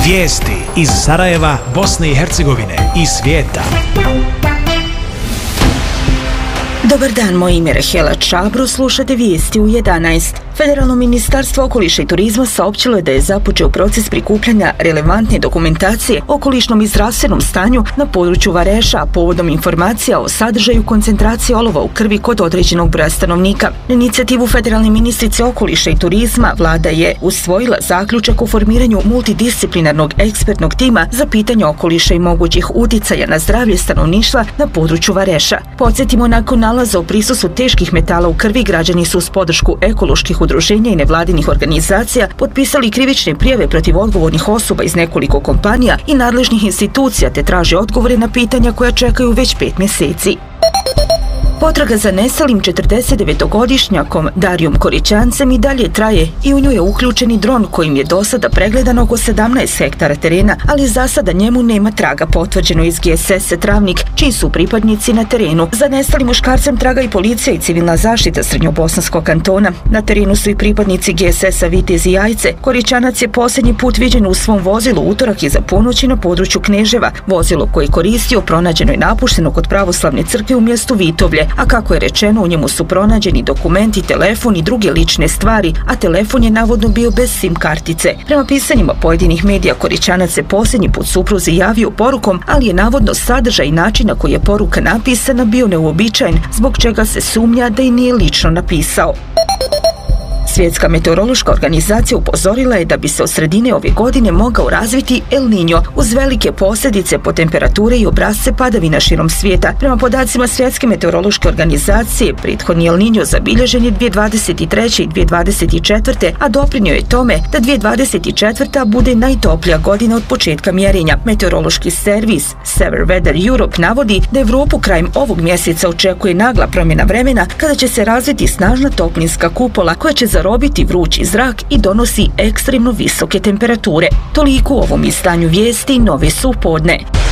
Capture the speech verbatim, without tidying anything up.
Vijesti iz Sarajeva, Bosne i Hercegovine i svijeta. Dobar dan, moje ime je Rahela Čabro, slušate vijesti u jedanaest. Federalno ministarstvo okoliša i turizma saopćilo je da je započeo proces prikupljanja relevantne dokumentacije o okolišnom i zdravstvenom stanju na području Vareša, povodom informacija o sadržaju koncentracije olova u krvi kod određenog broja stanovnika. Na inicijativu federalne ministrice okoliša i turizma, vlada je usvojila zaključak o formiranju multidisciplinarnog ekspertnog tima za pitanje okoliša i mogućih uticaja na zdravlje stanovništva na području Vareša. Podsjetimo, nakon nalaza o prisustvu teških metala u krvi, građani su uz podršku ekoloških udruženja i nevladinih organizacija potpisali krivične prijave protiv odgovornih osoba iz nekoliko kompanija i nadležnih institucija, te traže odgovore na pitanja koja čekaju već pet mjeseci. Potraga za nestalim četrdesetdevetogodišnjakom Darijom Korićancem i dalje traje i u nju je uključen i dron kojim je do sada pregledano oko sedamnaest hektara terena, ali za sada njemu nema traga, potvrđeno iz G S S Travnik, čiji su pripadnici na terenu. Za nestalim muškarcem traga i policija i civilna zaštita Srednjobosanskog kantona. Na terenu su i pripadnici G S S-a Vitez i Jajce. Korićanac je posljednji put viđen u svom vozilu utorak iza ponoći na području Kneževa. Vozilo koje je koristio pronađeno je napušteno kod pravoslavne crkve u mjestu Vitovlje, a kako je rečeno, u njemu su pronađeni dokumenti, telefon i druge lične stvari, a telefon je navodno bio bez sim kartice. Prema pisanjima pojedinih medija, Korićanac se posljednji put supruzi javio porukom, ali je navodno sadržaj i način na koji je poruka napisana bio neuobičajen, zbog čega se sumnja da i nije lično napisao. Svjetska meteorološka organizacija upozorila je da bi se od sredine ove godine mogao razviti El Niño uz velike posljedice po temperature i obrasce padavina širom svijeta. Prema podacima Svjetske meteorološke organizacije, prethodni El Niño zabilježen je dvije tisuće dvadeset treće i dvije tisuće dvadeset četvrte, a doprinio je tome da dvije tisuće dvadeset četvrta bude najtoplija godina od početka mjerenja. Meteorološki servis Severe Weather Europe navodi da Evropu krajem ovog mjeseca očekuje nagla promjena vremena kada će se razviti snažna toplinska kupola koja će zarobiti vrući zrak i donosi ekstremno visoke temperature. Toliko u ovom izdanju vijesti Nove su podne.